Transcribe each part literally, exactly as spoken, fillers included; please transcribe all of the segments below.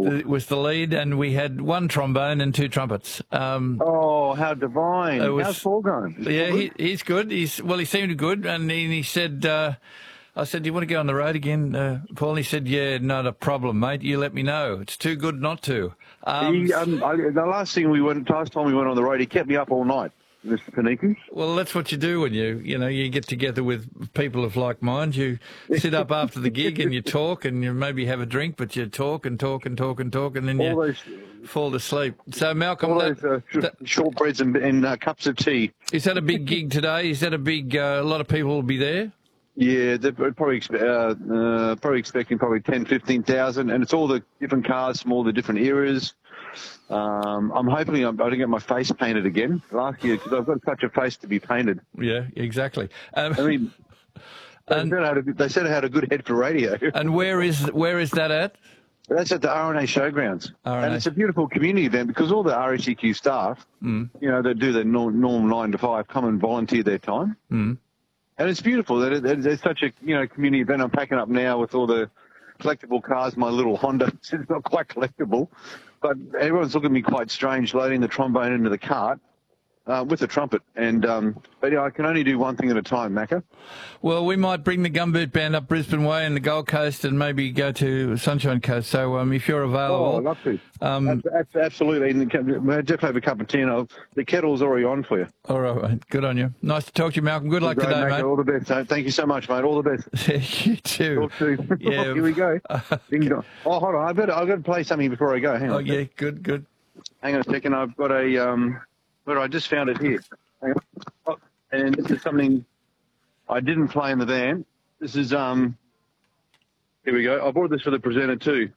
the, was the lead, and we had one trombone and two trumpets. Um, oh, how divine! was, How's Paul going? Is yeah, Paul he, he's good. He's well, he seemed good, and he, and he said, uh, "I said, do you want to go on the road again, uh, Paul?" And he said, "Yeah, not a problem, mate. You let me know. It's too good not to." Um, he, um, I, the last thing we went, last time we went on the road, he kept me up all night, Mister Paniki. Well, that's what you do when you, you know, you get together with people of like mind. You sit up after the gig and you talk, and you maybe have a drink, but you talk and talk and talk and talk, and then all you those, fall asleep. So, Malcolm, all that, those uh, sh- that, shortbreads and, and uh, cups of tea. is that a big gig today? Is that a big? Uh, a lot of people will be there. Yeah, they're probably expe- uh, uh, probably expecting probably ten, fifteen thousand, and it's all the different cars from all the different eras. Um, I'm hoping I'm going to get my face painted again last year because I've got such a face to be painted. Yeah, exactly. Um, I mean, they, and, said I had a, they said I had a good head for radio. And where is where is that at? That's at the R N A Showgrounds. R N A. And it's a beautiful community event because all the R S E Q staff, mm. you know, that do their norm, norm nine to five, come and volunteer their time. Mm. And it's beautiful. There's such a, you know, community event. I'm packing up now with all the collectible cars, my little Honda. It's not quite collectible, but everyone's looking at me quite strange loading the trombone into the cart uh, with the trumpet. And um, but yeah, I can only do one thing at a time, Macca. Well, we might bring the Gumboot Band up Brisbane Way and the Gold Coast and maybe go to Sunshine Coast. So um, if you're available... Oh, I'd love to. Um, that's, absolutely. And just have a cup of tea and I'll, the kettle's already on for you. All right, good on you. Nice to talk to you, Malcolm. Good luck Great, today, mate. mate. All the best. Thank you so much, mate. All the best. You too. Talk soon. Yeah. Here we go. Ding dong. Oh, hold on. I've got, I've got to play something before I go. Hang on. Oh, yeah, good, good. Hang on a second. I've got a, um, where I just found it here. Hang on. Oh, and this is something I didn't play in the band. This is, um, here we go. I bought this for the presenter too.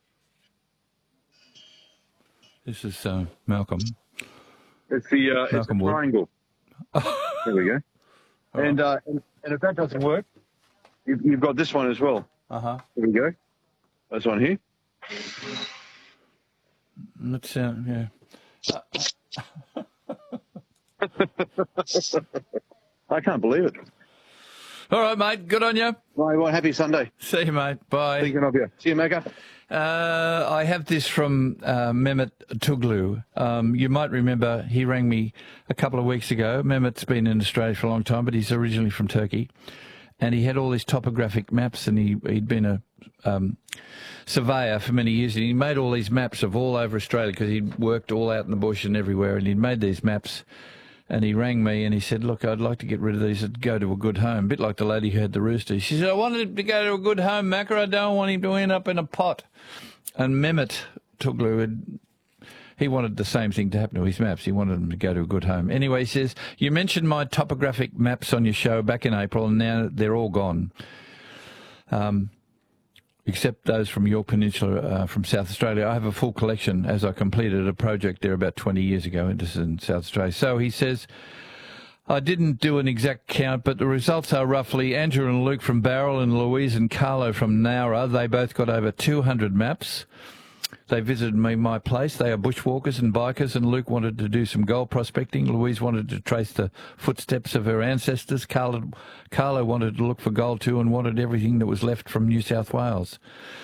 This is uh, Malcolm. It's the, uh, it's the Wood. triangle. There we go. And, uh, and, and if that doesn't work, you've, you've got this one as well. Uh-huh. Here we go. This one here. That's, uh, yeah. I can't believe it. All right, mate. Good on you. Well, well, happy Sunday. See you, mate. Bye. Thinking of you. See you, Macca. Uh, I have this from uh, Mehmet Tuglu. Um, you might remember he rang me a couple of weeks ago. Mehmet's been in Australia for a long time, but he's originally from Turkey. And he had all these topographic maps, and he, he'd been a um, surveyor for many years, and he made all these maps of all over Australia because he'd worked all out in the bush and everywhere, and he'd made these maps. And he rang me and he said, look, I'd like to get rid of these and go to a good home, a bit like the lady who had the rooster. She said, I wanted him to go to a good home, Macca. I don't want him to end up in a pot. And Mehmet Tuglu, had, he wanted the same thing to happen to his maps. He wanted them to go to a good home. Anyway, he says, you mentioned my topographic maps on your show back in April, and now they're all gone. Um, except those from York Peninsula, uh, from South Australia. I have a full collection as I completed a project there about twenty years ago, and this is in South Australia. So he says, I didn't do an exact count, but the results are roughly Andrew and Luke from Barrel and Louise and Carlo from Nowra. They both got over two hundred maps. They visited me, my place. They are bushwalkers and bikers, and Luke wanted to do some gold prospecting. Louise wanted to trace the footsteps of her ancestors. Carlo, Carlo wanted to look for gold too and wanted everything that was left from New South Wales.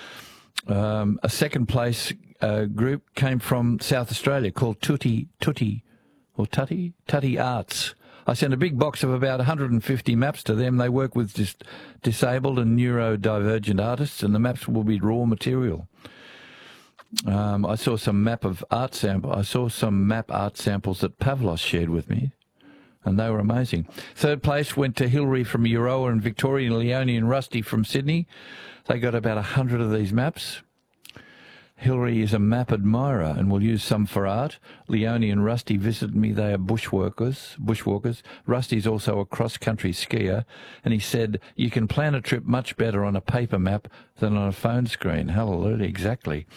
Um, a second place uh, group came from South Australia called Tutti, Tutti, or Tutty, Tutty Arts. I sent a big box of about one hundred fifty maps to them. They work with dis disabled and neurodivergent artists, and the maps will be raw material. Um, I saw some map of art sample. I saw some map art samples that Pavlos shared with me, and they were amazing. Third place went to Hilary from Euroa and Victoria, and Leonie and Rusty from Sydney. They got about a hundred of these maps. Hilary is a map admirer and will use some for art. Leonie and Rusty visited me. They are bushwalkers. Bushwalkers. Rusty's also a cross-country skier, and he said, you can plan a trip much better on a paper map than on a phone screen. Hallelujah, exactly.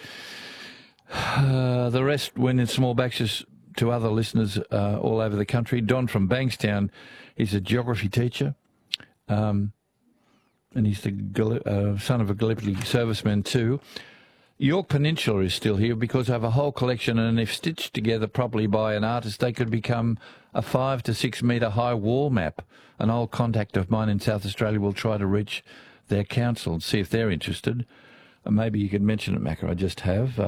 Uh, the rest went in small batches to other listeners uh, all over the country. Don from Bankstown is a geography teacher, um, and he's the Gal uh, son of a Gallipoli serviceman too. York Peninsula is still here because I have a whole collection, and if stitched together properly by an artist, they could become a five to six metre high wall map. An old contact of mine in South Australia will try to reach their council and see if they're interested. And maybe you could mention it, Macca. I just have.